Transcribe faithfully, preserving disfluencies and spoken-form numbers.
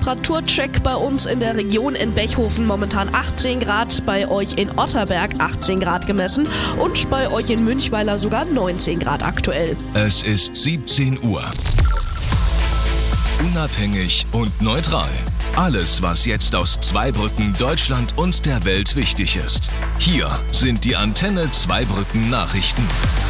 Temperaturcheck bei uns in der Region in Bechhofen momentan achtzehn Grad, bei euch in Otterberg achtzehn Grad gemessen und bei euch in Münchweiler sogar neunzehn Grad aktuell. Es ist siebzehn Uhr. Unabhängig und neutral. Alles, was jetzt aus Zweibrücken, Deutschland und der Welt wichtig ist. Hier sind die Antenne Zweibrücken Nachrichten.